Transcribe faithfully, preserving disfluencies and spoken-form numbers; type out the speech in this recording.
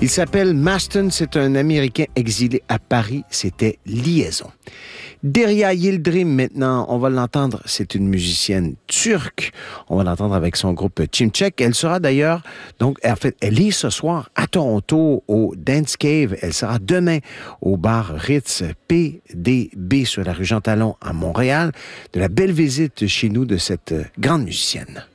Il s'appelle Maston, c'est un Américain exilé à Paris, c'était Liaison. Derya Yildirim, maintenant, on va l'entendre, c'est une musicienne turque. On va l'entendre avec son groupe Chimchek. Elle sera d'ailleurs, donc, en fait, elle est ce soir à Toronto, au Dance Cave. Elle sera demain au bar Ritz P D B sur la rue Jean Talon à Montréal. De la belle visite chez nous de cette grande musicienne.